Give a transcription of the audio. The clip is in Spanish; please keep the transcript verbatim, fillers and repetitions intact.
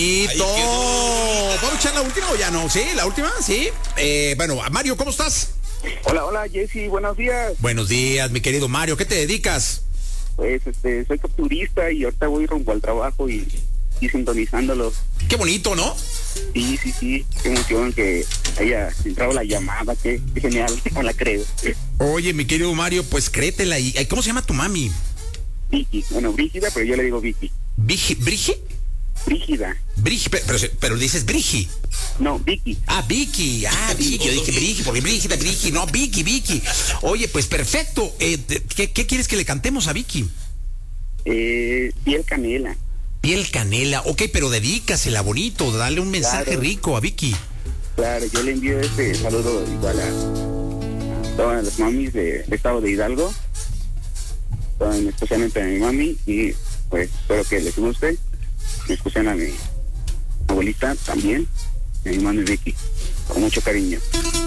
Y todo. ¿Vamos a echar la última o ya no? ¿Sí? ¿La última? ¿Sí? Eh, bueno, Mario, ¿cómo estás? Hola, hola, Jesse, buenos días. Buenos días, mi querido Mario. ¿Qué te dedicas? Pues, este, soy capturista y ahorita voy rumbo al trabajo y, y sintonizándolo. Qué bonito, ¿no? Sí, sí, sí, qué emoción que haya entrado la llamada, qué, qué genial, no la creo. Oye, mi querido Mario, pues créetela. Y, ¿cómo se llama tu mami? Vicky, bueno, Brígida, pero yo le digo Vicky. ¿Vigi? ¿Brigi? Brígida. Brigi, pero, pero, pero dices Brigi. No, Vicky. Ah, Vicky, ah, Vicky, yo dije Brigi, porque Brígida, Brigi, no, Vicky, Vicky. Oye, pues perfecto. Eh, ¿qué, ¿Qué quieres que le cantemos a Vicky? Eh, piel canela. Piel canela, ok, pero dedícasela bonito, dale un mensaje Claro. rico a Vicky. Claro, yo le envío este saludo igual a, a todas las mamis del de estado de Hidalgo, especialmente a mi mami, y pues espero que les guste. Me escuchan a mi abuelita también, a mi mami Vicky, con mucho cariño.